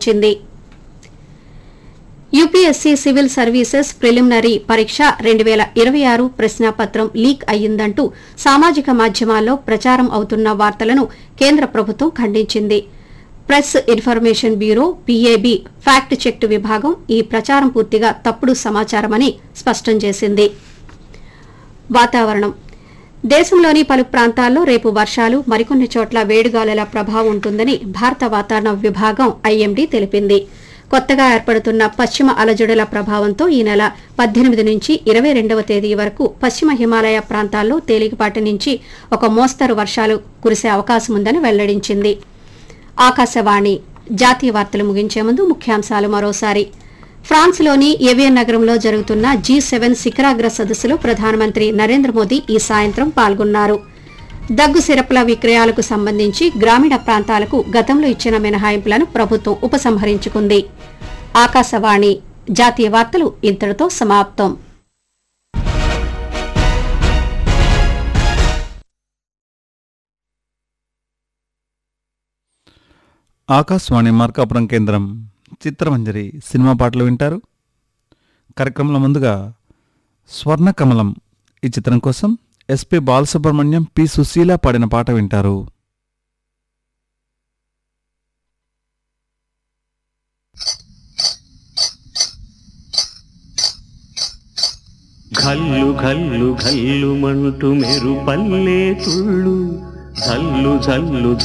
వచ్చింది. UPSC civil services preliminary పరీక్ష 2026 ప్రశ్నాపత్రం leak అయ్యిందంటూ సామాజిక మాధ్యమాల్లో ప్రచారం అవుతున్న వార్తలను కేంద్ర ప్రభుత్వం ఖండించింది. Press information bureau PAB fact check విభాగం ఈ ప్రచారం పూర్తిగా తప్పుడు సమాచారమని స్పష్టం చేసింది. వాతావరణం. దేశంలోని పలు ప్రాంతాల్లో రేపు వర్షాలు, మరికొన్ని చోట్ల వేడిగాలుల ప్రభావం ఉంటుందని భారత వాతావరణ విభాగం ఐఎండీ తెలిపింది. కొత్తగా ఏర్పడుతున్న పశ్చిమ అలజడుల ప్రభావంతో ఈ నెల 18 నుంచి 22వ తేదీ వరకు పశ్చిమ హిమాలయ ప్రాంతాల్లో తేలికపాటి నుంచి ఒక మోస్తరు వర్షాలు కురిసే అవకాశం ఉందని వెల్లడించింది. ఆకాశవాణి జాతీయ వార్తలు ముగించే ముందు ముఖ్యాంశాలు మరోసారి. ఫ్రాన్స్లోని ఏవియన్ నగరంలో జరుగుతున్న G7 శిఖరాగ్ర సదస్సులో ప్రధానమంత్రి నరేంద్ర మోదీ ఈ సాయంత్రం పాల్గొన్నారు. దగ్గు సిరప్ల విక్రయాలకు సంబంధించి గ్రామీణ ప్రాంతాలకు గతంలో ఇచ్చిన మినహాయింపులను ప్రభుత్వం ఉపసంహరించుకుంది. ఆకాశవాణి జాతీయ వార్తలు ఇంతటితో సమాప్తం. ఆకాశవాణి మార్కాపురం కేంద్రం చిత్రమంజరి సినిమా పాటలు వింటారు. కార్యక్రమంలో ముందుగా స్వర్ణకమలం ఈ చిత్రం కోసం ఎస్పి బాలసుబ్రహ్మణ్యం, పి సుశీల పాడిన పాట వింటారు. ఘల్లు ఘల్లు ఘల్లు మంటూ మెరుపల్లే తుళ్ళు, జల్లు జల్లు